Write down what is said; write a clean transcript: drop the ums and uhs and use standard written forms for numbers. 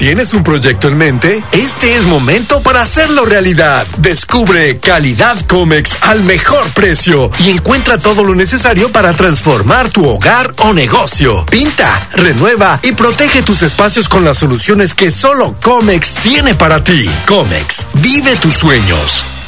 ¿Tienes un proyecto en mente? Este es momento para hacerlo realidad. Descubre Calidad Comex al mejor precio y encuentra todo lo necesario para transformar tu hogar o negocio. Pinta, renueva y protege tus espacios con las soluciones que solo Comex tiene para ti. Comex, vive tus sueños.